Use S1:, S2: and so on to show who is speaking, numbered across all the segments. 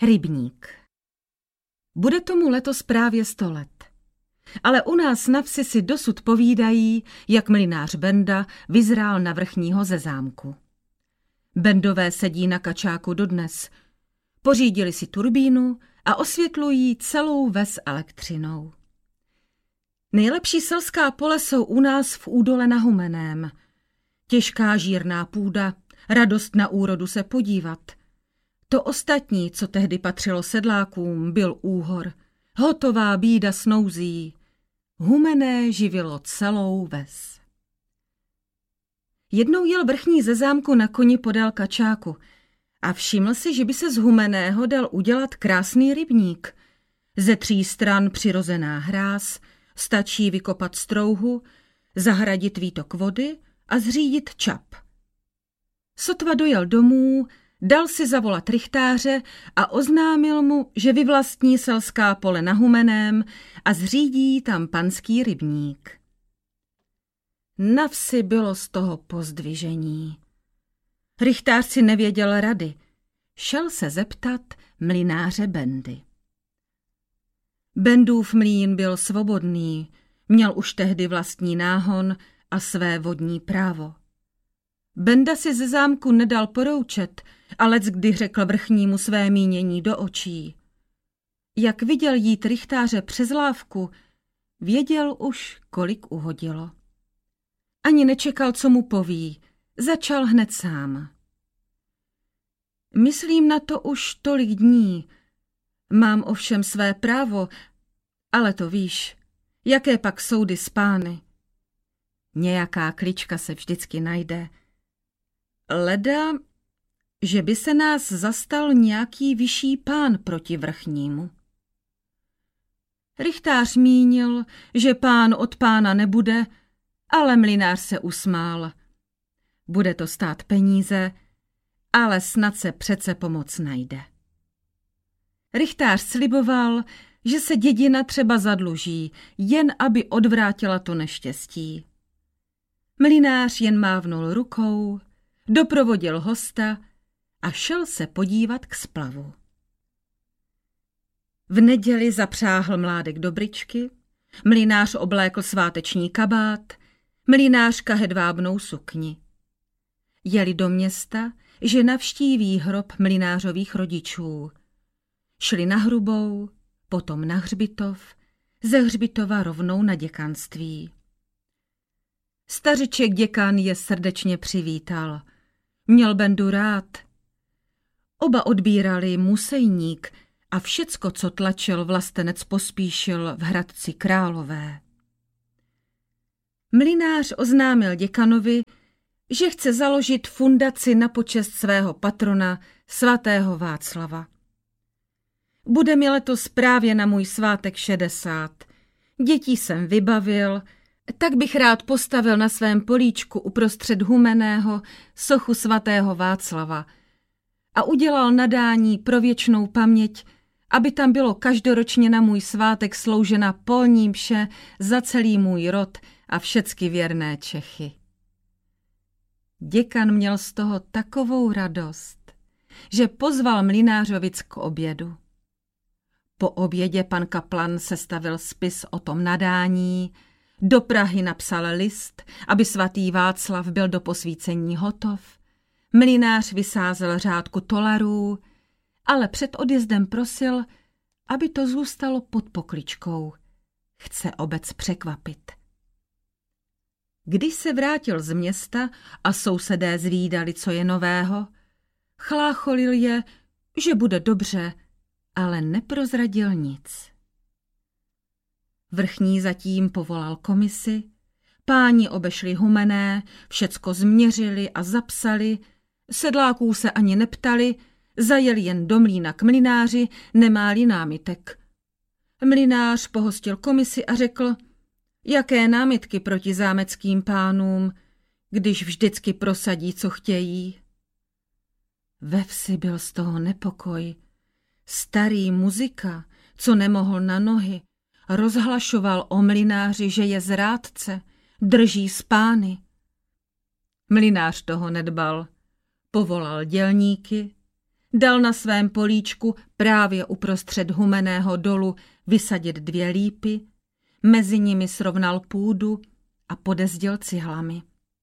S1: Rybník. Bude tomu letos právě 100 let. Ale u nás na vsi si dosud povídají, jak mlynář Benda vyzrál na vrchního ze zámku. Bendové sedí na kačáku dodnes. Pořídili si turbínu a osvětlují celou ves elektřinou. Nejlepší selská pole jsou u nás v Údole na Humeném. Těžká žírná půda, radost na úrodu se podívat. To ostatní, co tehdy patřilo sedlákům, byl úhor. Hotová bída s nouzí. Humenné živilo celou ves. Jednou jel vrchní ze zámku na koni podél kačáku a všiml si, že by se z Humenného dal udělat krásný rybník. Ze 3 stran přirozená hráz, stačí vykopat strouhu, zahradit výtok vody a zřídit čap. Sotva dojel domů, dal si zavolat rychtáře a oznámil mu, že vyvlastní selská pole na Humeném a zřídí tam panský rybník. Na vsi bylo z toho pozdvižení. Rychtář si nevěděl rady. Šel se zeptat mlynáře Bendy. Bendův mlýn byl svobodný, měl už tehdy vlastní náhon a své vodní právo. Benda si ze zámku nedal poroučet, a leckdy řekl vrchnímu své mínění do očí. Jak viděl jít rychtáře přes lávku, věděl už, kolik uhodilo. Ani nečekal, co mu poví, začal hned sám. Myslím na to už tolik dní. Mám ovšem své právo, ale to víš, jaké pak soudy s pány. Nějaká klička se vždycky najde. Leda, že by se nás zastal nějaký vyšší pán proti vrchnímu. Rychtář mínil, že pán od pána nebude, ale mlynář se usmál. Bude to stát peníze, ale snad se přece pomoc najde. Rychtář sliboval, že se dědina třeba zadluží, jen aby odvrátila to neštěstí. Mlynář jen mávnul rukou, doprovodil hosta a šel se podívat k splavu. V neděli zapřáhl mládek do bryčky, mlynář oblékl sváteční kabát, mlynářka hedvábnou sukni. Jeli do města, že navštíví hrob mlynářových rodičů. Šli na Hrubou, potom na hřbitov, ze hřbitova rovnou na děkanství. Stařiček děkan je srdečně přivítal. Měl Bendu rád. Oba odbírali musejník a všecko, co tlačil vlastenec Pospíšil v Hradci Králové. Mlynář oznámil děkanovi, že chce založit fundaci na počest svého patrona svatého Václava. Bude mi letos právě na můj svátek 60. Dětí jsem vybavil, tak bych rád postavil na svém políčku uprostřed Humenného sochu svatého Václava a udělal nadání pro věčnou paměť, aby tam bylo každoročně na můj svátek sloužena polní mše za celý můj rod a všecky věrné Čechy. Děkan měl z toho takovou radost, že pozval mlynářovic k obědu. Po obědě pan kaplan sestavil spis o tom nadání, do Prahy napsal list, aby svatý Václav byl do posvícení hotov, mlynář vysázel řádku tolarů, ale před odjezdem prosil, aby to zůstalo pod pokličkou. Chce obec překvapit. Když se vrátil z města a sousedé zvídali, co je nového, chlácholil je, že bude dobře, ale neprozradil nic. Vrchní zatím povolal komisi, páni obešli Humenné, všecko změřili a zapsali, sedláků se ani neptali, zajeli jen do mlýna k mlynáři, nemá-li námitek. Mlynář pohostil komisi a řekl, jaké námitky proti zámeckým pánům, když vždycky prosadí, co chtějí. Ve vsi byl z toho nepokoj. Starý muzika, co nemohl na nohy, rozhlašoval o mlynáři, že je zrádce, drží z pány. Mlynář toho nedbal. Povolal dělníky, Dal na svém políčku právě uprostřed humenného dolu vysadit 2 lípy, mezi nimi srovnal půdu a podezdil cihlami.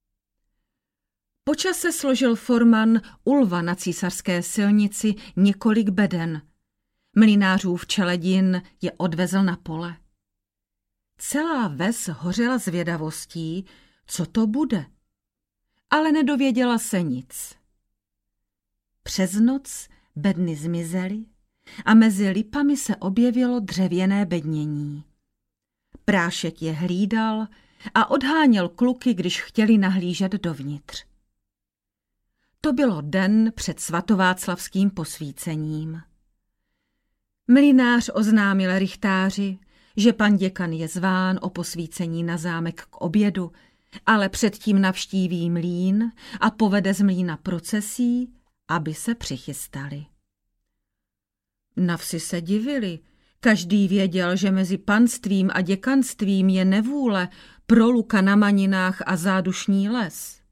S1: Po čase složil forman u lva na Císařské silnici několik beden. Mlynářův čeledin je odvezl na pole. Celá ves hořela zvědavostí, co to bude, ale nedověděla se nic. Přes noc bedny zmizely a mezi lipami se objevilo dřevěné bednění. Prášek je hlídal a odháněl kluky, když chtěli nahlížet dovnitř. To bylo den před svatováclavským posvícením. Mlynář oznámil rychtáři, že pan děkan je zván o posvícení na zámek k obědu, ale předtím navštíví mlýn a povede z mlýna procesí, aby se přichystali. Na vsi se divili, každý věděl, že mezi panstvím a děkanstvím je nevůle, proluka na maninách a zádušní les.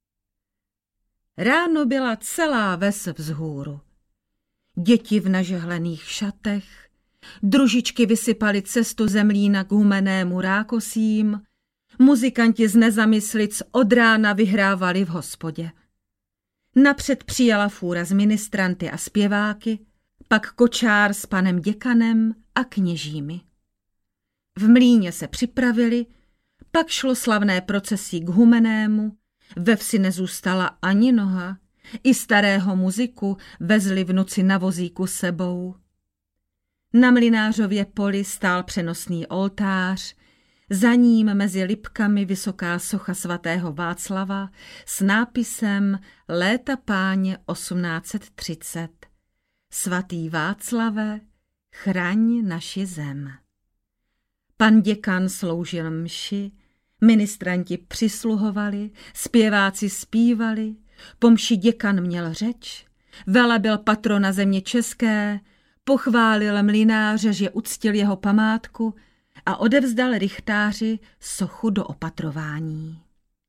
S1: Ráno byla celá ves vzhůru. Děti v nažehlených šatech, družičky vysypaly cestu ze mlýna k humennému rákosím, muzikanti z Nezamyslic od rána vyhrávali v hospodě. Napřed přijela fůra z ministranty a zpěváky, pak kočár s panem děkanem a kněžími. V mlýně se připravili, pak šlo slavné procesí k humennému, ve vsi nezůstala ani noha, i starého muziku vezli v noci na vozíku sebou. Na Mlynářově poli stál přenosný oltář, za ním mezi lipkami vysoká socha svatého Václava s nápisem Léta páně 1830. Svatý Václave, chraň naši zem. Pan děkan sloužil mši, ministranti přisluhovali, zpěváci zpívali, po mši děkan měl řeč, velebil patrona země české, pochválil mlynáře, že uctil jeho památku a odevzdal rychtáři sochu do opatrování.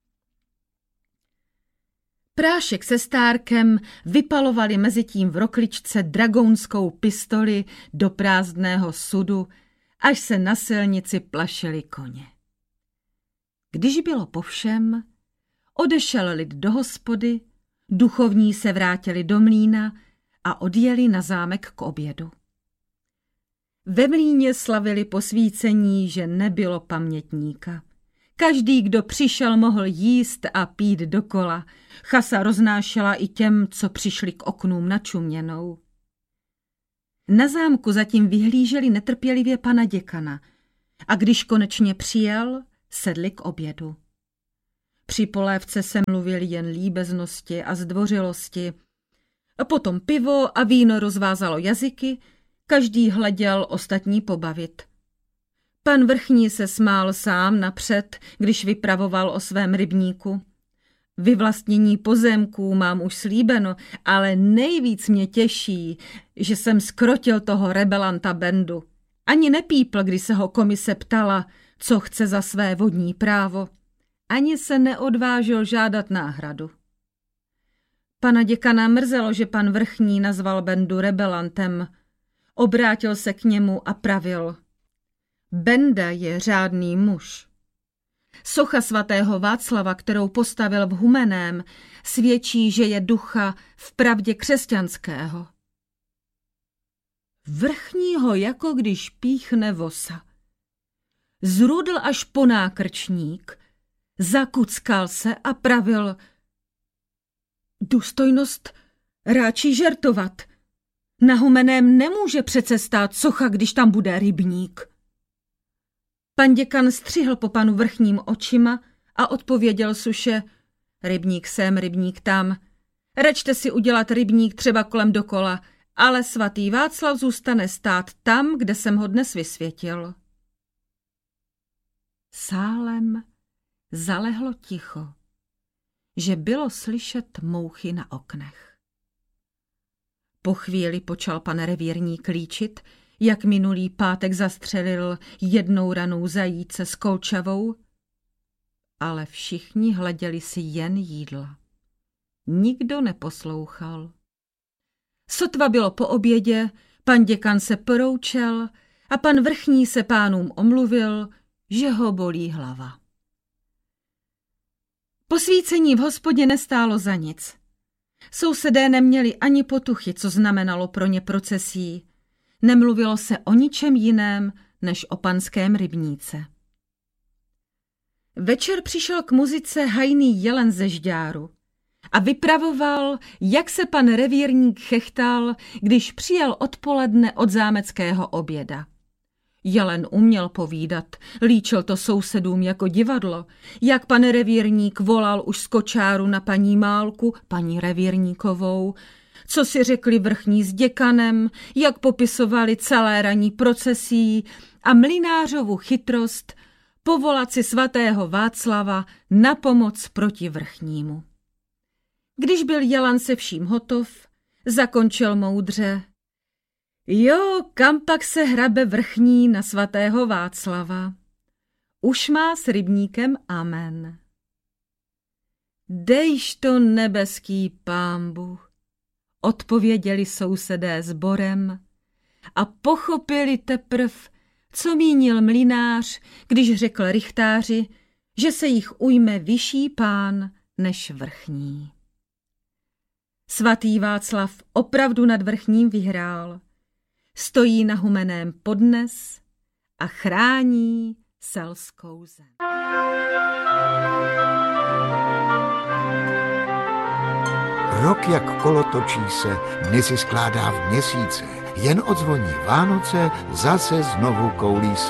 S1: Prášek se Stárkem vypalovali mezitím v rokličce dragounskou pistoli do prázdného sudu, až se na silnici plašili koně. Když bylo po všem, odešel lid do hospody, duchovní se vrátili do mlýna a odjeli na zámek k obědu. Ve mlýně slavili posvícení, že nebylo pamětníka. Každý, kdo přišel, mohl jíst a pít dokola. Chasa roznášela i těm, co přišli k oknům na čuměnou. Na zámku zatím vyhlíželi netrpělivě pana děkana a když konečně přijel, sedli k obědu. Při polévce se mluvili jen líbeznosti a zdvořilosti. A potom pivo a víno rozvázalo jazyky, každý hleděl ostatní pobavit. Pan vrchní se smál sám napřed, když vypravoval o svém rybníku. Vyvlastnění pozemků mám už slíbeno, ale nejvíc mě těší, že jsem skrotil toho rebelanta Bendu. Ani nepípl, když se ho komise ptala, co chce za své vodní právo. Ani se neodvážil žádat náhradu. Pana děkana mrzelo, že pan vrchní nazval Bendu rebelantem. Obrátil se k němu a pravil: Benda je řádný muž. Socha svatého Václava, kterou postavil v Humenném, svědčí, že je ducha vpravdě křesťanského. Vrchního jako když píchne vosa. Zrudl až po nákrčník, zakuckal se a pravil: Důstojnost ráčí žertovat. Na Humenném nemůže přece stát socha, když tam bude rybník. Pan děkan střihl po panu vrchním očima a odpověděl suše: Rybník sem, rybník tam. Račte si udělat rybník třeba kolem dokola, ale svatý Václav zůstane stát tam, kde jsem ho dnes vysvětil. Sálem zalehlo ticho, že bylo slyšet mouchy na oknech. Po chvíli počal pan revírník líčit, jak minulý pátek zastřelil jednou ranou zajíce s kolčavou, ale všichni hleděli si jen jídla. Nikdo neposlouchal. Sotva bylo po obědě, pan děkan se poroučel a pan vrchní se pánům omluvil, že ho bolí hlava. Posvícení v hospodě nestálo za nic. Sousedé neměli ani potuchy, co znamenalo pro ně procesí. Nemluvilo se o ničem jiném, než o panském rybníce. Večer přišel k muzice hajný jelen ze Žďáru a vypravoval, jak se pan revírník chechtal, když přijel odpoledne od zámeckého oběda. Jelen uměl povídat, líčil to sousedům jako divadlo, jak pan revírník volal už z kočáru na paní Málku, paní revírníkovou, co si řekli vrchní s děkanem, jak popisovali celé ranní procesí a mlynářovu chytrost povolat si svatého Václava na pomoc proti vrchnímu. Když byl Jelen se vším hotov, zakončil moudře: Jo, kam pak se hrabe vrchní na svatého Václava? Už má s rybníkem amen. Dejš to nebeský Pán Bůh, odpověděli sousedé sborem a pochopili teprv, co mínil mlynář, když řekl rychtáři, že se jich ujme vyšší pán než vrchní. Svatý Václav opravdu nad vrchním vyhrál. Stojí na Humeném podnes a chrání selskou zem.
S2: Rok jak kolo točí se, dny si skládá v měsíce, jen odzvoní Vánoce, zase znovu koulí se.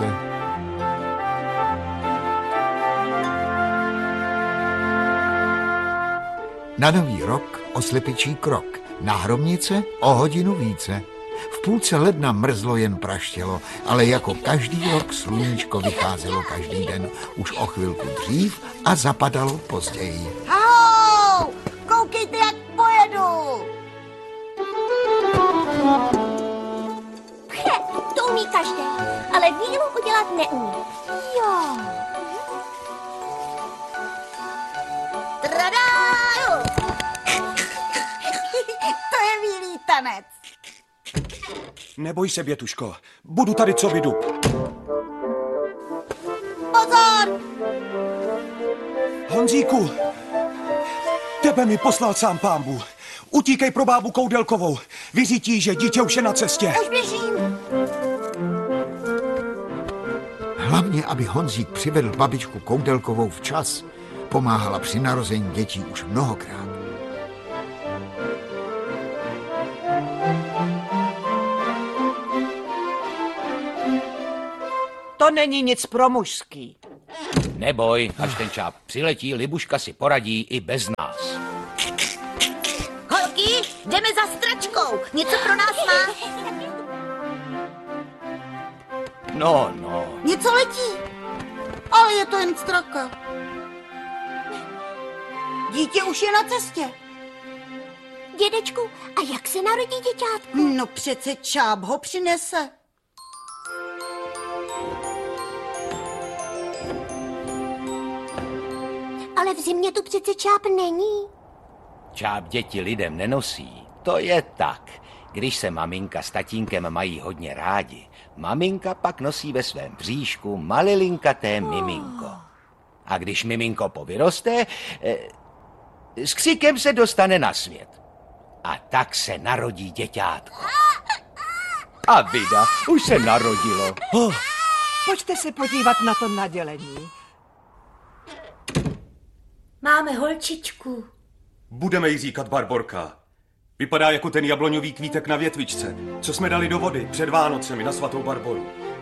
S2: Na nový rok oslepičí krok, na Hromnice o hodinu více. V půlce ledna mrzlo, jen praštělo, ale jako každý rok sluníčko vycházelo každý den, už o chvilku dřív a zapadalo později.
S3: Ahoj! Koukejte, jak pojedu!
S4: To umí každý, ale vílu udělat neumí. Jo.
S3: Tradáju! To je vílý tanec.
S5: Neboj se, Bětuško, budu tady, co vidu.
S3: Pozor!
S5: Honzíku, tebe mi poslal sám Pán Bůh. Utíkej pro bábu Koudelkovou. Vyřítí, že dítě už je na cestě.
S3: Už běžím.
S2: Hlavně, aby Honzík přivedl babičku Koudelkovou včas, pomáhala při narození dětí už mnohokrát.
S3: To není nic pro mužský.
S6: Neboj, až ten čáp přiletí, Libuška si poradí i bez nás.
S4: Holky, jdeme za Stračkou. Něco pro nás má.
S6: No.
S3: Něco letí. Ale je to jen straka. Dítě už je na cestě.
S4: Dědečku, a jak se narodí děťátko?
S3: No přece čáp ho přinese.
S4: Ale v zimě tu přece čáp není.
S6: Čáp děti lidem nenosí, to je tak. Když se maminka s tatínkem mají hodně rádi, maminka pak nosí ve svém bříšku malilinkaté miminko. A když miminko povyroste, s křikem se dostane na svět. A tak se narodí děťátko. A vida, už se narodilo.
S7: Pojďte se podívat na to nadělení.
S4: Máme holčičku.
S5: Budeme jí říkat Barborka. Vypadá jako ten jabloňový kvítek na větvičce, co jsme dali do vody před Vánocemi na svatou Barboru.